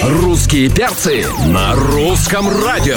Русские перцы на русском радио.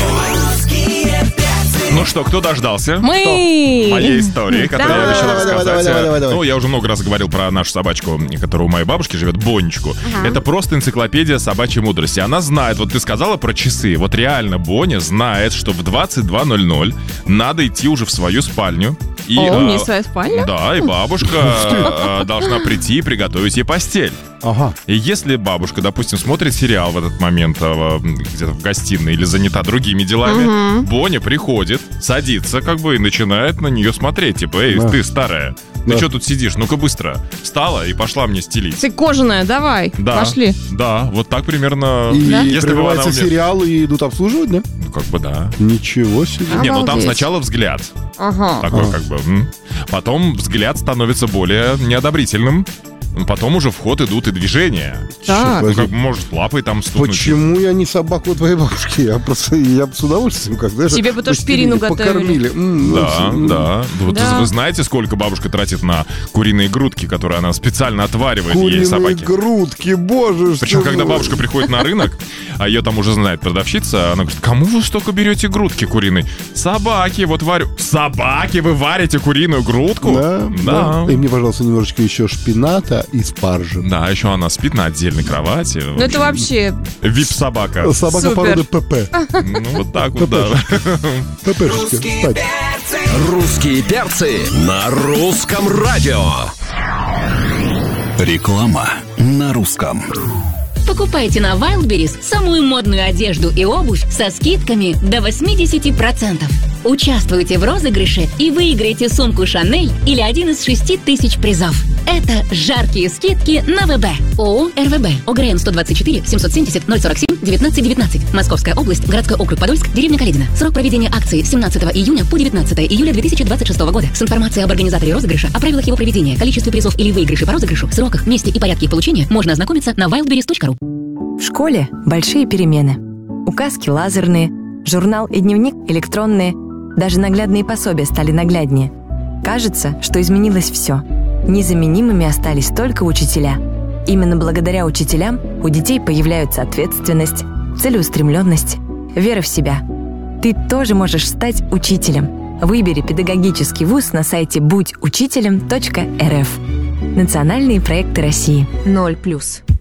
Ну что, кто дождался? Мы! Моей истории, которую я обещал рассказать. Давай. Ну, я уже много раз говорил про нашу собачку, которая у моей бабушки живет, Бонечку. Это просто энциклопедия собачьей мудрости. Она знает, вот ты сказала про часы. Вот реально Боня знает, что в 22:00 надо идти уже в свою спальню. И, у нее своя спальня? Да, и бабушка должна прийти и приготовить ей постель. Ага. И если бабушка, допустим, смотрит сериал в этот момент где-то в гостиной или занята другими делами, Боня приходит, садится и начинает на нее смотреть. Типа, эй, ты старая, ты что тут сидишь? Ну-ка быстро. Встала и пошла мне стелить. Ты кожаная, давай, пошли. Да, вот так примерно. И Если бы она прерывается сериал и идут обслуживать, да? Ну, да. Ничего себе. Не, ну там Обалдеть. сначала взгляд. Ага. Такой Потом взгляд становится более неодобрительным. Потом уже в ход идут и движения. Так. Может, лапой там стукнуть. Почему я не собака у твоей бабушки? Я бы с удовольствием, когда Тебе бы тоже перину готовили. покормили. Да. Вот Да. вы знаете, сколько бабушка тратит на куриные грудки, которые она специально отваривает ей Куриные собаке? грудки, боже, Причем, что когда вы. бабушка приходит на рынок, а ее там уже знает продавщица, она говорит: кому вы столько берете грудки куриной? Собаки, вот варю. Собаки, вы варите куриную грудку? Да. И мне, пожалуйста, немножечко еще шпината и спаржи. Да, еще она спит на отдельной кровати. Ну это вообще... Вип-собака. Собака Супер. породы ПП. Ну, вот так вот, да. ППшечки, кстати. Русские перцы на русском радио. Реклама на русском. Покупайте на Wildberries самую модную одежду и обувь со скидками до 80%. Участвуйте в розыгрыше и выиграйте сумку Шанель или один из 6000 призов. Это жаркие скидки на ВБ. ООО «РВБ». ОГРН 124 770 047 1919. Московская область, городской округ Подольск, деревня Каледино. Срок проведения акции с 17 июня по 19 июля 2026 года. С информацией об организаторе розыгрыша, о правилах его проведения, количестве призов или выигрыше по розыгрышу, сроках, месте и порядке их получения можно ознакомиться на wildberries.ru. В школе большие перемены. Указки лазерные, журнал и дневник электронные, даже наглядные пособия стали нагляднее. Кажется, что изменилось все. Незаменимыми остались только учителя. Именно благодаря учителям у детей появляются ответственность, целеустремленность, вера в себя. Ты тоже можешь стать учителем. Выбери педагогический вуз на сайте будьучителем.рф. Национальные проекты России. 0+.